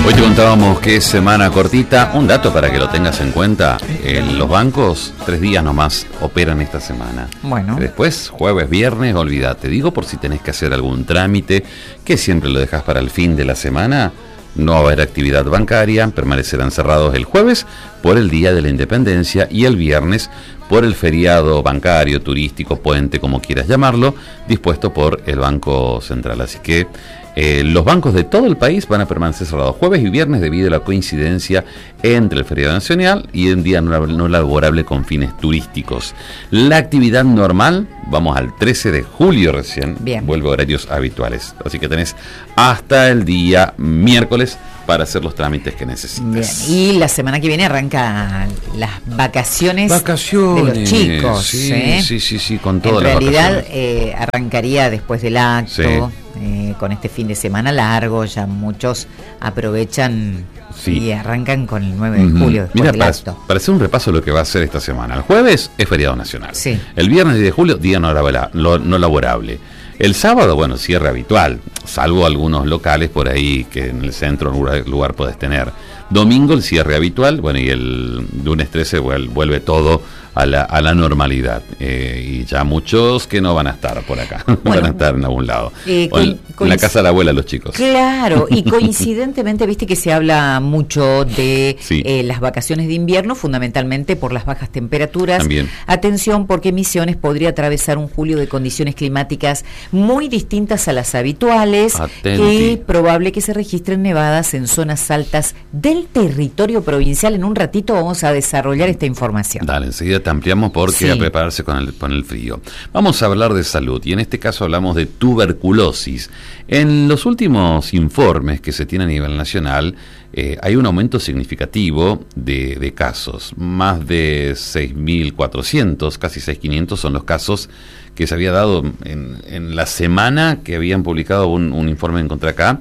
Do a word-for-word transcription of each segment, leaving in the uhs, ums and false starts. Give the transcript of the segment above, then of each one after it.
Hoy te contábamos que es semana cortita. Un dato para que lo tengas en cuenta: eh, los bancos tres días nomás operan esta semana. Bueno. Después, jueves, viernes, olvídate. Digo por si tenés que hacer algún trámite que siempre lo dejas para el fin de la semana. No va a haber actividad bancaria, permanecerán cerrados el jueves por el Día de la Independencia y el viernes por el feriado bancario, turístico, puente, como quieras llamarlo, dispuesto por el Banco Central. Así que eh, los bancos de todo el país van a permanecer cerrados jueves y viernes debido a la coincidencia entre el feriado nacional y un día no, no laborable con fines turísticos. La actividad normal, vamos al trece de julio recién, Bien. vuelve a horarios habituales. Así que tenés hasta el día miércoles para hacer los trámites que necesites. Bien. Y la semana que viene arrancan las vacaciones, vacaciones de los chicos. Sí, ¿eh? sí, sí, sí, con todas En las realidad vacaciones. eh, arrancaría después del acto, Sí. eh, con este fin de semana largo, ya muchos aprovechan Sí. y arrancan con el nueve de Ujú. julio después Mira, del para, acto. para hacer un repaso de lo que va a hacer esta semana. El jueves es feriado nacional. Sí. El viernes diez de julio, día no, labora, lo- no laborable. El sábado, bueno, cierre habitual, salvo algunos locales por ahí que en el centro lugar, lugar podés tener. Domingo el cierre habitual, bueno, y el lunes trece vuel- vuelve todo a la, a la normalidad. Eh, y ya muchos que no van a estar por acá, Bueno, van a estar en algún lado. eh, O en, con- en la coinc- casa de la abuela los chicos. Claro, y coincidentemente, viste que se habla mucho de Sí. eh, las vacaciones de invierno, fundamentalmente por las bajas temperaturas. También. Atención, porque Misiones podría atravesar un julio de condiciones climáticas muy distintas a las habituales, Atenti. y es probable que se registren nevadas en zonas altas del territorio provincial. En un ratito vamos a desarrollar esta información. Dale, enseguida te ampliamos porque Sí. a prepararse con el, con el frío. Vamos a hablar de salud y en este caso hablamos de tuberculosis. En los últimos informes que se tienen a nivel nacional eh, hay un aumento significativo de, de casos. Más de seis mil cuatrocientos, casi seis mil quinientos son los casos que se había dado en, en la semana que habían publicado un, un informe en contra acá.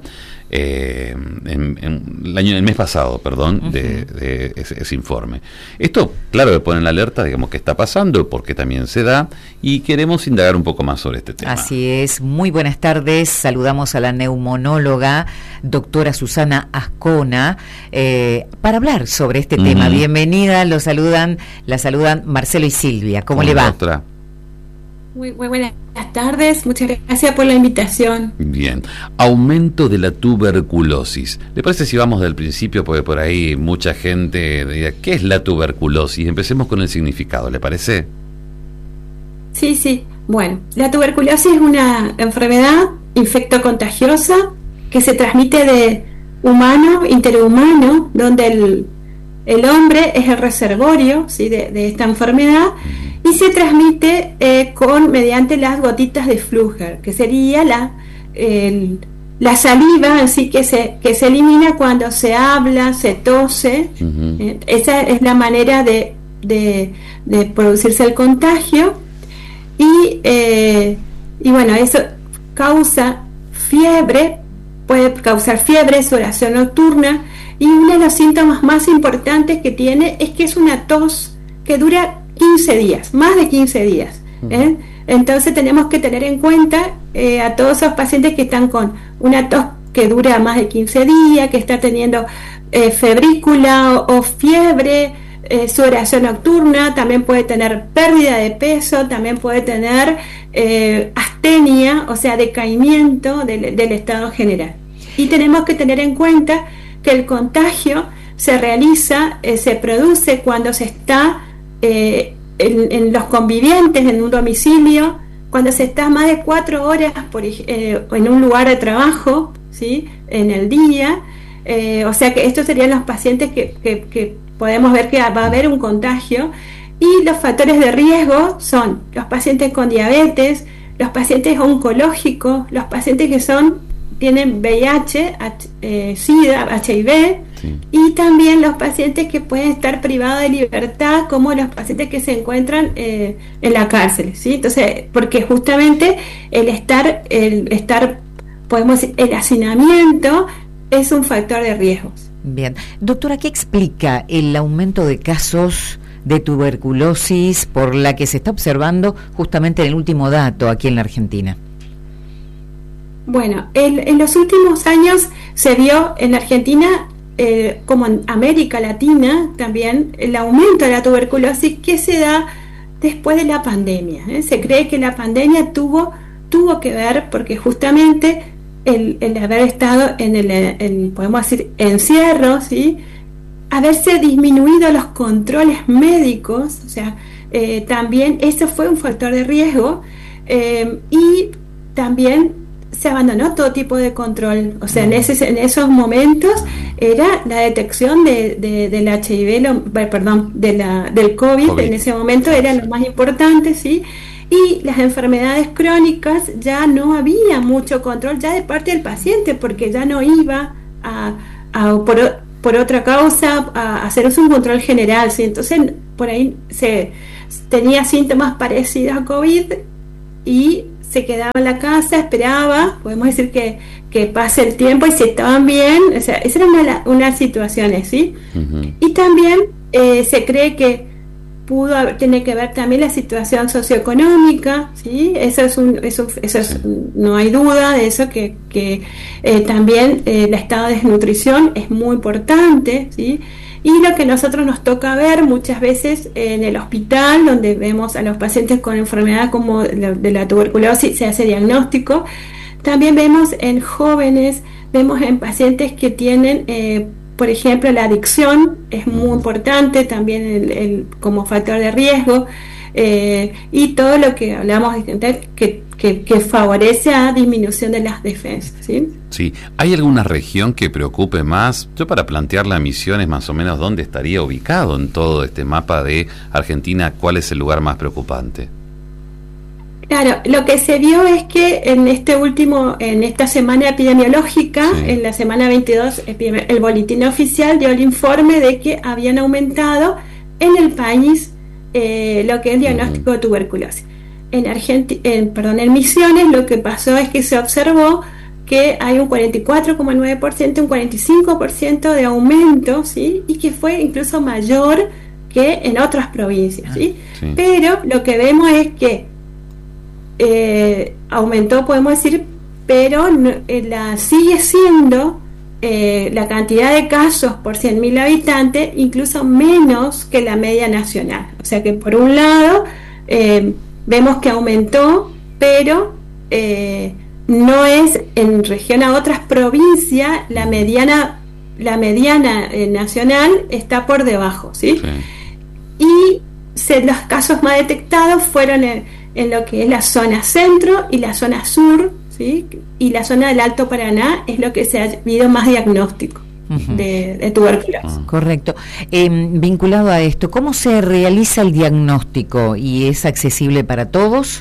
Eh, en, en el año el mes pasado, perdón, uh-huh. de, de ese, ese informe. Esto, claro, que pone en la alerta, digamos, qué está pasando, por qué también se da, y queremos indagar un poco más sobre este tema. Así es, muy buenas tardes, saludamos a la neumonóloga, doctora Susana Ascona, eh, para hablar sobre este uh-huh. tema. Bienvenida, lo saludan, la saludan Marcelo y Silvia, ¿cómo, ¿Cómo le va? Doctora? Muy, muy buenas tardes, muchas gracias por la invitación. Bien, aumento de la tuberculosis. ¿Le parece si vamos del principio? Porque por ahí mucha gente dirá, ¿qué es la tuberculosis? Empecemos con el significado, ¿le parece? Sí, sí. Bueno, la tuberculosis es una enfermedad infectocontagiosa que se transmite de humano, interhumano, donde el, el hombre es el reservorio, ¿sí?, de, de esta enfermedad. Y se transmite eh, con mediante las gotitas de Flügger, que sería la, el, la saliva así que se, que se elimina cuando se habla, se tose. Uh-huh. eh, esa es la manera de, de, de producirse el contagio. Y, eh, y bueno, eso causa fiebre, puede causar fiebre, sudoración nocturna. Y uno de los síntomas más importantes que tiene es que es una tos que dura quince días, más de quince días. ¿eh? Uh-huh. Entonces tenemos que tener en cuenta eh, a todos esos pacientes que están con una tos que dura más de quince días, que está teniendo eh, febrícula o, o fiebre, eh, sudoración nocturna, también puede tener pérdida de peso, también puede tener eh, astenia, o sea, decaimiento del, del estado general. Y tenemos que tener en cuenta que el contagio se realiza, eh, se produce cuando se está Eh, en, en los convivientes en un domicilio, cuando se está más de cuatro horas por, eh, en un lugar de trabajo, ¿sí?, en el día, eh, o sea que estos serían los pacientes que, que, que podemos ver que va a haber un contagio. Y los factores de riesgo son los pacientes con diabetes, los pacientes oncológicos, los pacientes que son tienen V I H, H, eh, SIDA, H I V, sí. Y también los pacientes que pueden estar privados de libertad, como los pacientes que se encuentran eh, en la cárcel, ¿sí? Entonces, porque justamente el estar, el estar, podemos decir, el hacinamiento es un factor de riesgos. Bien, doctora, ¿qué explica el aumento de casos de tuberculosis por la que se está observando justamente en el último dato aquí en la Argentina? Bueno, el, en los últimos años se vio en Argentina eh, como en América Latina también, el aumento de la tuberculosis que se da después de la pandemia. ¿eh? Se cree que la pandemia tuvo, tuvo que ver porque justamente el, el haber estado en el, el, podemos decir, encierro, ¿sí? Haberse disminuido los controles médicos, o sea, eh, también eso fue un factor de riesgo, eh, y también se abandonó todo tipo de control, o sea, en, ese, en esos momentos era la detección de, de, del H I V, lo, perdón, de la, del COVID, COVID, en ese momento era lo más importante, ¿sí? Y las enfermedades crónicas ya no había mucho control ya de parte del paciente, porque ya no iba a, a por, por otra causa a hacerse un control general, ¿sí? Entonces por ahí se tenía síntomas parecidos a COVID y se quedaba en la casa, esperaba, podemos decir que, que pase el tiempo y si estaban bien, o sea, esa era una, una situación, ¿sí? Uh-huh. Y también eh, se cree que pudo haber, tiene que ver también la situación socioeconómica, ¿sí? Eso es un, eso, eso es, no hay duda de eso, que, que eh, también eh, el estado de desnutrición es muy importante, ¿sí? Y lo que nosotros nos toca ver muchas veces en el hospital, donde vemos a los pacientes con enfermedad como de la tuberculosis, se hace diagnóstico. También vemos en jóvenes, vemos en pacientes que tienen, eh, por ejemplo, la adicción, es muy importante también el, el, como factor de riesgo, eh, y todo lo que hablamos de que, que, que favorece a disminución de las defensas, ¿sí? Sí, ¿hay alguna región que preocupe más? Yo para plantear la misión es más o menos dónde estaría ubicado en todo este mapa de Argentina, ¿cuál es el lugar más preocupante? Claro, lo que se vio es que en este último, en esta semana epidemiológica, sí. en la semana veintidós, el boletín oficial dio el informe de que habían aumentado en el país eh, lo que es el diagnóstico uh-huh. de tuberculosis. En Argentina, en, perdón, en Misiones lo que pasó es que se observó que hay un cuarenta y cuatro coma nueve por ciento, un cuarenta y cinco por ciento de aumento, ¿sí? Y que fue incluso mayor que en otras provincias, ¿sí? Sí. Pero lo que vemos es que eh, aumentó, podemos decir, pero no, eh, la sigue siendo eh, la cantidad de casos por cien mil habitantes incluso menos que la media nacional. O sea que por un lado eh, vemos que aumentó, pero eh, no es en relación a otras provincias, la mediana, la mediana eh, nacional está por debajo, ¿sí? Sí. Y se, los casos más detectados fueron en, en lo que es la zona centro y la zona sur, ¿sí? Y la zona del Alto Paraná es lo que se ha habido más diagnóstico uh-huh. de, de tuberculosis. Correcto. Eh, vinculado a esto, ¿cómo se realiza el diagnóstico y es accesible para todos?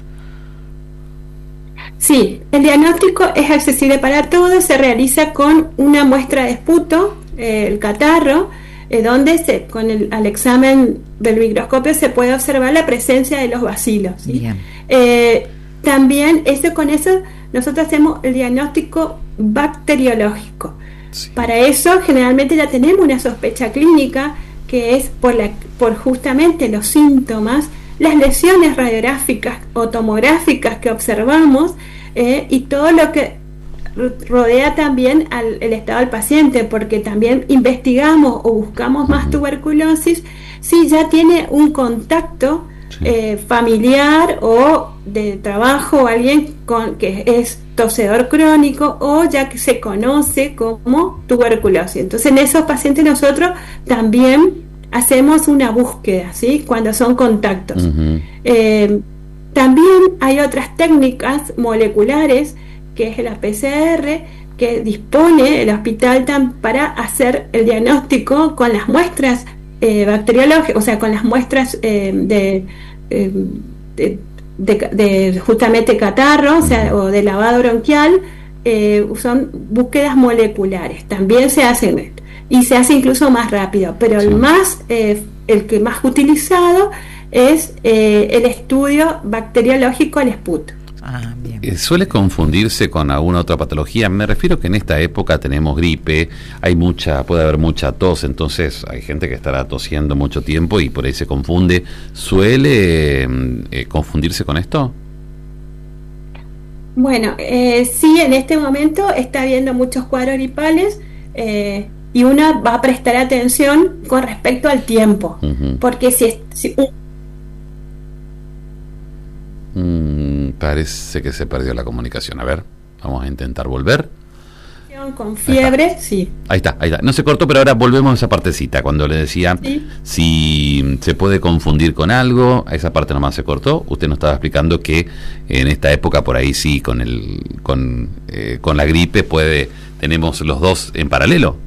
Sí, el diagnóstico es accesible para todos, se realiza con una muestra de esputo, eh, el catarro, eh, donde se, con el al examen del microscopio se puede observar la presencia de los bacilos, ¿sí? Eh, también eso, con eso nosotros hacemos el diagnóstico bacteriológico. Sí. Para eso generalmente ya tenemos una sospecha clínica que es por, la, por justamente los síntomas, las lesiones radiográficas o tomográficas que observamos eh, y todo lo que rodea también al el estado del paciente, porque también investigamos o buscamos más tuberculosis si ya tiene un contacto sí. eh, familiar o de trabajo o alguien con, que es tosedor crónico o ya que se conoce como tuberculosis. Entonces en esos pacientes nosotros también hacemos una búsqueda, ¿sí? Cuando son contactos. Uh-huh. Eh, también hay otras técnicas moleculares, que es la P C R, que dispone el hospital tam- para hacer el diagnóstico con las muestras eh, bacteriológicas, o sea, con las muestras eh, de, eh, de, de, de justamente catarro, o sea, o de lavado bronquial, eh, son búsquedas moleculares. También se hacen y se hace incluso más rápido, pero sí. el más eh, el que más utilizado es eh, el estudio bacteriológico, el esputo. Ah, bien. Eh, ¿Suele confundirse con alguna otra patología? Me refiero que en esta época tenemos gripe, hay mucha, puede haber mucha tos, entonces hay gente que estará tosiendo mucho tiempo y por ahí se confunde. ¿Suele eh, confundirse con esto? Bueno, eh, sí, en este momento está habiendo muchos cuadros gripales, eh, y uno va a prestar atención con respecto al tiempo, uh-huh. porque si, es, si mm, parece que se perdió la comunicación. A ver, vamos a intentar volver. Con fiebre, sí. Ahí está, ahí está. No se cortó, pero ahora volvemos a esa partecita, cuando le decía ¿sí? si se puede confundir con algo, a esa parte nomás se cortó. Usted nos estaba explicando que en esta época por ahí sí, con el con, eh, con la gripe puede tenemos los dos en paralelo.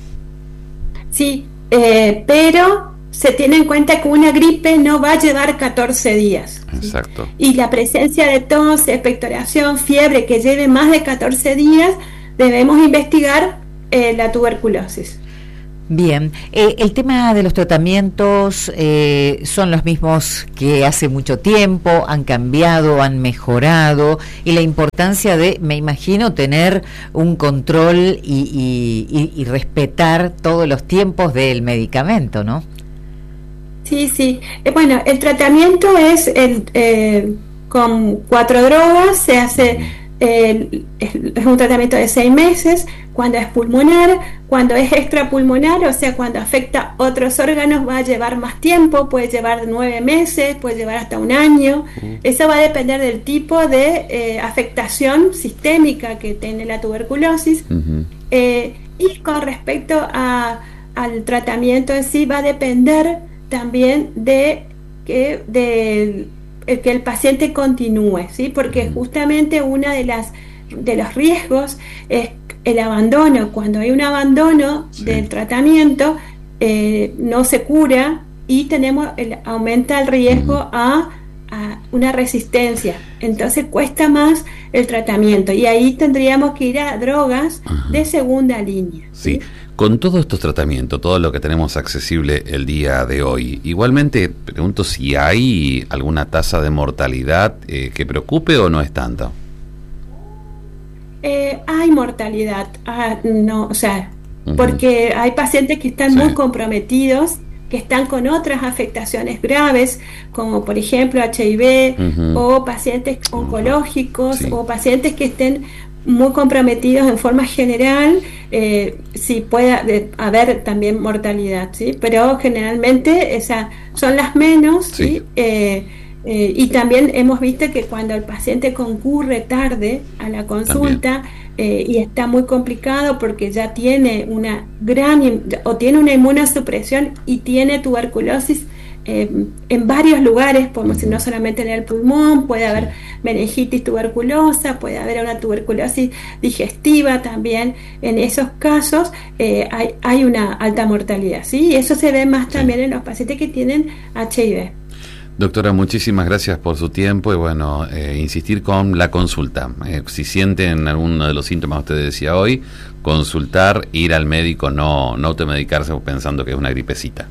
Sí, eh, pero se tiene en cuenta que una gripe no va a llevar catorce días. Exacto. ¿sí? Y la presencia de tos, expectoración, fiebre que lleve más de catorce días, debemos investigar eh, la tuberculosis. Bien, eh, el tema de los tratamientos eh, son los mismos que hace mucho tiempo, han cambiado, han mejorado, y la importancia de, me imagino, tener un control y, y, y, y respetar todos los tiempos del medicamento, ¿no? Sí, sí. Eh, bueno, el tratamiento es el, eh, con cuatro drogas, se hace... Eh, es un tratamiento de seis meses, cuando es pulmonar, cuando es extrapulmonar, o sea, cuando afecta otros órganos va a llevar más tiempo, puede llevar nueve meses, puede llevar hasta un año, uh-huh. eso va a depender del tipo de eh, afectación sistémica que tiene la tuberculosis, uh-huh. eh, y con respecto a, al tratamiento en sí va a depender también de que de el que el paciente continúe, ¿sí? Porque justamente una de las de los riesgos es el abandono. Cuando hay un abandono sí. del tratamiento, eh, no se cura y tenemos el, aumenta el riesgo uh-huh. a, a una resistencia. Entonces cuesta más el tratamiento y ahí tendríamos que ir a drogas uh-huh. de segunda línea. Sí. ¿sí? Con todos estos tratamientos, todo lo que tenemos accesible el día de hoy, igualmente pregunto si hay alguna tasa de mortalidad eh, que preocupe o no es tanto. Eh, hay mortalidad, ah, no, o sea, uh-huh. porque hay pacientes que están sí. muy comprometidos, que están con otras afectaciones graves, como por ejemplo H I V, uh-huh. o pacientes oncológicos, sí. o pacientes que estén muy comprometidos en forma general, eh, sí puede de, haber también mortalidad, ¿sí? Pero generalmente esas son las menos, ¿sí? ¿sí? Eh, eh, y también hemos visto que cuando el paciente concurre tarde a la consulta eh, y está muy complicado porque ya tiene una gran o tiene una inmunosupresión y tiene tuberculosis Eh, en varios lugares, podemos decir, no solamente en el pulmón, puede haber meningitis tuberculosa, puede haber una tuberculosis digestiva también. En esos casos eh, hay, hay una alta mortalidad, ¿sí? Y eso se ve más sí. también en los pacientes que tienen H I V. Doctora, muchísimas gracias por su tiempo y bueno, eh, insistir con la consulta. Eh, si sienten alguno de los síntomas que usted decía hoy, consultar, ir al médico, no, no automedicarse pensando que es una gripecita.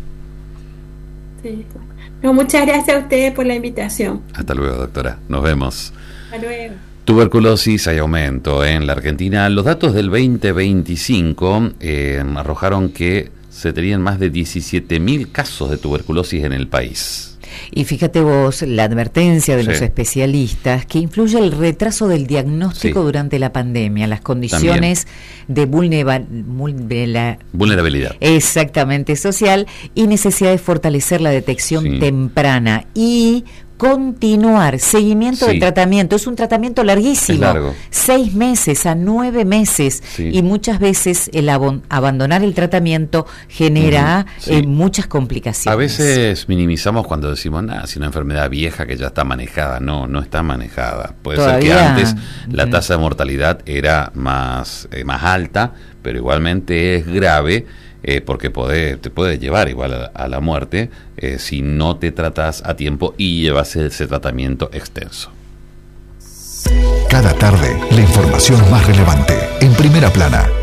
Sí. No, muchas gracias a ustedes por la invitación. Hasta luego, doctora. Nos vemos. Hasta luego. Tuberculosis, hay aumento en la Argentina. Los datos del veinte veinticinco eh, arrojaron que se tenían más de diecisiete mil casos de tuberculosis en el país. Y fíjate vos, la advertencia de sí. los especialistas que influye el retraso del diagnóstico sí. durante la pandemia, las condiciones También. de vulnera, vulnera, vulnerabilidad. Exactamente, social y necesidad de fortalecer la detección sí. temprana y continuar, seguimiento sí. de tratamiento. Es un tratamiento larguísimo, es largo. seis meses a nueve meses sí. y muchas veces el abon- abandonar el tratamiento genera uh-huh. sí. eh, muchas complicaciones. A veces minimizamos cuando decimos, nada, si una enfermedad vieja que ya está manejada. No, no está manejada. Puede Todavía, ser que antes la tasa de mortalidad era más, eh, más alta, pero igualmente es grave. Eh, porque puede, te puede llevar igual a, a la muerte eh, si no te tratas a tiempo y llevas ese tratamiento extenso. Cada tarde, la información más relevante en Primera Plana.